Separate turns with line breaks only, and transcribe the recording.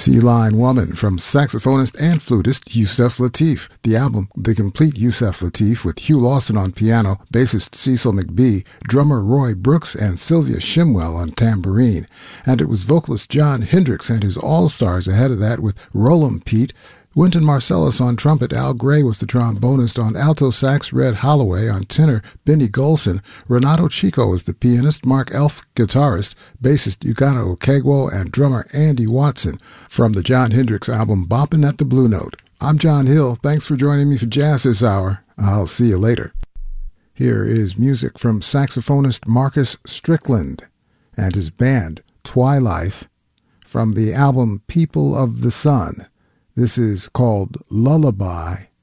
Sea Lion Woman from saxophonist and flutist Yusef Lateef. The album, The Complete Yusef Lateef, with Hugh Lawson on piano, bassist Cecil McBee, drummer Roy Brooks, and Sylvia Shimwell on tambourine. And it was vocalist John Hendricks and his all-stars ahead of that with Roland Pete, Wynton Marsalis on trumpet, Al Gray was the trombonist on alto sax, Red Holloway on tenor, Benny Golson, Renato Chico was the pianist, Mark Elf guitarist, bassist Ugana Okegwo, and drummer Andy Watson from the John Hendricks album Boppin' at the Blue Note. I'm John Hill. Thanks for joining me for Jazz this hour. I'll see you later. Here is music from saxophonist Marcus Strickland and his band Twilife from the album People of the Sun. This is called Lullaby.